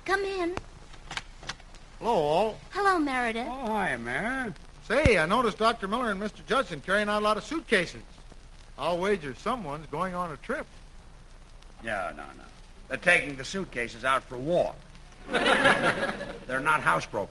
Come in. Hello, all. Hello, Meredith. Oh, hi, Mary. Say, I noticed Dr. Miller and Mr. Judson carrying out a lot of suitcases. I'll wager someone's going on a trip. No. They're taking the suitcases out for a walk. They're not housebroken.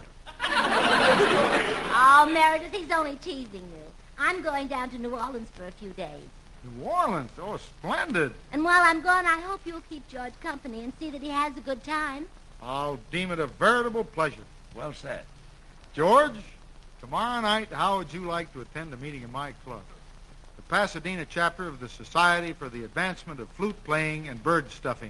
Oh, Meredith, he's only teasing you. I'm going down to New Orleans for a few days. New Orleans? Oh, splendid. And while I'm gone, I hope you'll keep George company and see that he has a good time. I'll deem it a veritable pleasure. Well said. George, tomorrow night, how would you like to attend a meeting in my club? The Pasadena chapter of the Society for the Advancement of Flute Playing and Bird Stuffing.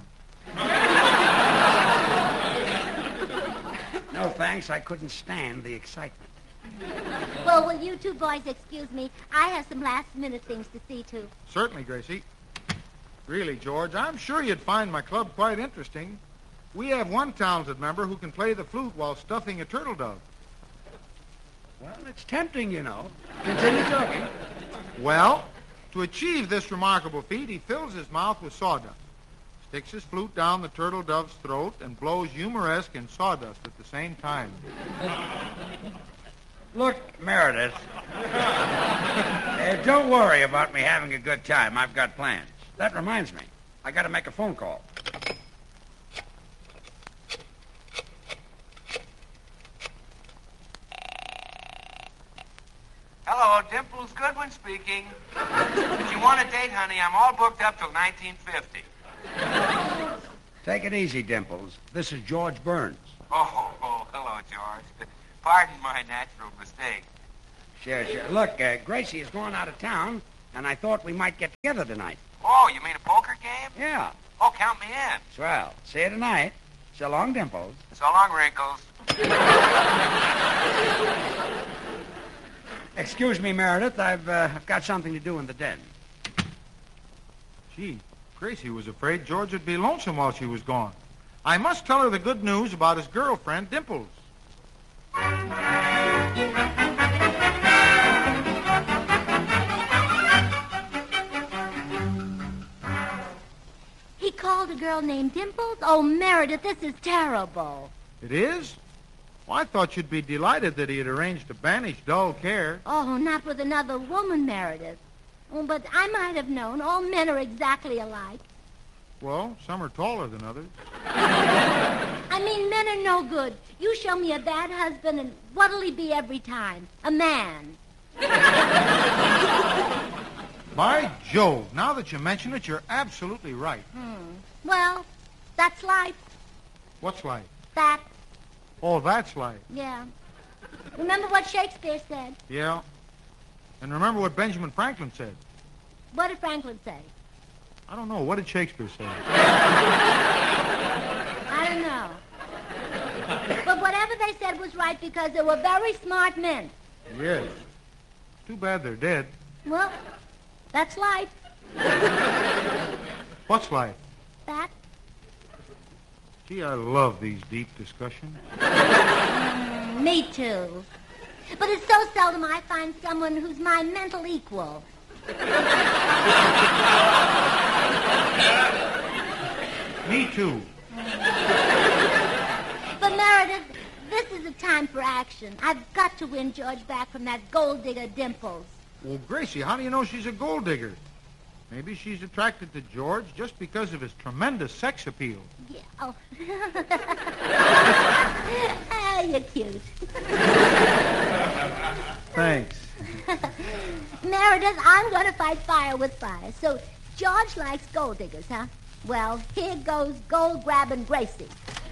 No, thanks. I couldn't stand the excitement. Well, will you two boys excuse me? I have some last-minute things to see to. Certainly, Gracie. Really, George, I'm sure you'd find my club quite interesting. We have one talented member who can play the flute while stuffing a turtle dove. Well, it's tempting, you know. Continue talking. Well, to achieve this remarkable feat, he fills his mouth with sawdust, sticks his flute down the turtle dove's throat, and blows humoresque and sawdust at the same time. Look, Meredith, don't worry about me having a good time. I've got plans. That reminds me. I got to make a phone call. Hello, Dimples Goodwin speaking. If you want a date, honey, I'm all booked up till 1950. Take it easy, Dimples. This is George Burns. Oh, hello, George. Pardon my natural mistake. Sure. Look, Gracie is going out of town, and I thought we might get together tonight. Oh, you mean a poker game? Yeah. Oh, count me in. Swell. See you tonight. So long, Dimples. So long, Wrinkles. Excuse me, Meredith. I've got something to do in the den. Gee, Gracie was afraid George would be lonesome while she was gone. I must tell her the good news about his girlfriend, Dimples. He called a girl named Dimples? Oh, Meredith, this is terrible. It is? Well, I thought you'd be delighted that he had arranged to banish dull care. Oh, not with another woman, Meredith. Oh, but I might have known. All men are exactly alike. Well, some are taller than others. I mean, men are no good. You show me a bad husband, and what'll he be every time? A man. By Jove, now that you mention it, you're absolutely right. Well, that's life. What's life? That. Oh, that's life. Yeah. Remember what Shakespeare said? Yeah. And remember what Benjamin Franklin said. What did Franklin say? I don't know. What did Shakespeare say? I don't know. But whatever they said was right because they were very smart men. Yes. Too bad they're dead. Well, that's life. What's life? That. Gee, I love these deep discussions. Me too. But it's so seldom I find someone who's my mental equal. Me too. But Meredith, this is a time for action. I've got to win George back from that gold digger Dimples. Well, Gracie, how do you know she's a gold digger? Maybe she's attracted to George just because of his tremendous sex appeal. Yeah. Oh. Ah, you're cute. Thanks. Meredith, I'm going to fight fire with fire. So George likes gold diggers, huh? Well, here goes gold-grabbing Gracie.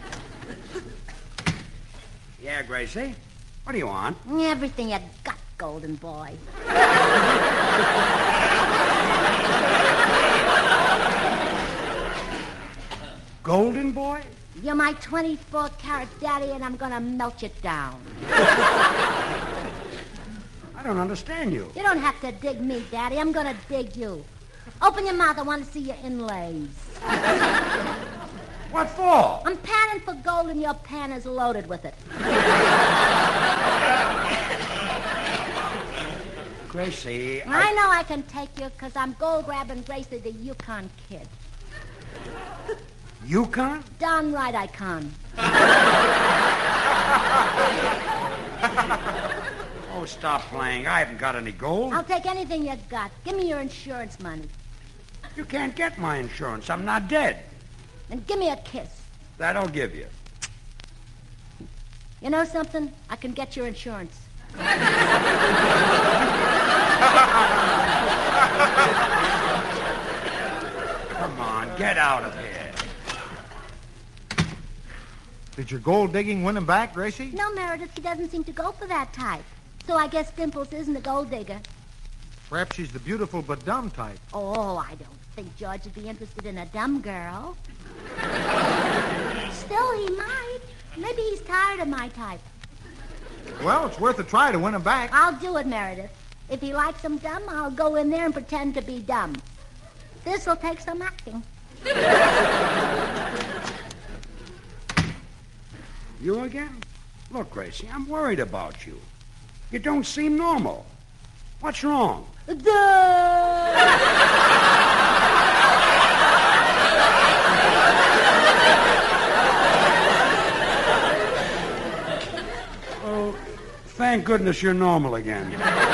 Yeah, Gracie? What do you want? Everything you got, golden boy. Golden boy? You're my 24-carat daddy, and I'm going to melt you down. I don't understand you. You don't have to dig me, Daddy. I'm going to dig you. Open your mouth. I want to see your inlays. What for? I'm panning for gold, and your pan is loaded with it. Gracie, I know I can take you because I'm gold-grabbing Gracie, the Yukon Kid. You can't? Darn right I can. Oh, stop playing. I haven't got any gold. I'll take anything you got. Give me your insurance money. You can't get my insurance. I'm not dead. And give me a kiss. That I'll give you. You know something? I can get your insurance. Come on, get out of here. Did your gold digging win him back, Gracie? No, Meredith, he doesn't seem to go for that type. So I guess Dimples isn't a gold digger. Perhaps she's the beautiful but dumb type. Oh, I don't think George would be interested in a dumb girl. Still, he might. Maybe he's tired of my type. Well, it's worth a try to win him back. I'll do it, Meredith. If he likes him dumb, I'll go in there and pretend to be dumb. This'll take some acting. You again? Look, Gracie, I'm worried about you. You don't seem normal. What's wrong? Oh, thank goodness you're normal again.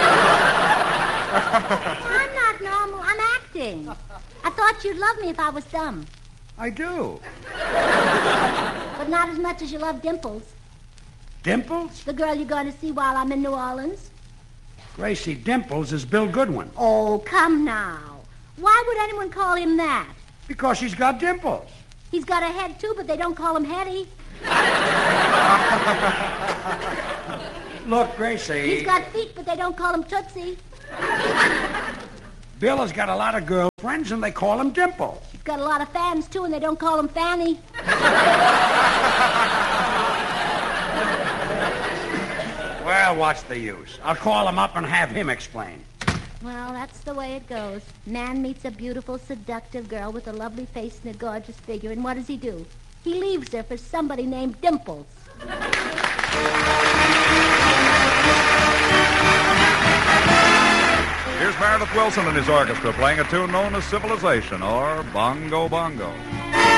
I'm not normal. I'm acting. I thought you'd love me if I was dumb. I do. But not as much as you love Dimples, Dimples? the girl you're going to see while I'm in New Orleans. Gracie, Dimples is Bill Goodwin. Oh, come now. Why would anyone call him that? Because she's got dimples. He's got a head, too, but they don't call him Hetty. Look, Gracie. He's got feet, but they don't call him Tootsie. Bill has got a lot of girlfriends, and they call him Dimple. He's got a lot of fans, too, and they don't call him Fanny. Well, what's the use? I'll call him up and have him explain. Well, that's the way it goes. Man meets a beautiful, seductive girl with a lovely face and a gorgeous figure, and what does he do? He leaves her for somebody named Dimples. Here's Meredith Wilson and his orchestra playing a tune known as Civilization or Bongo Bongo.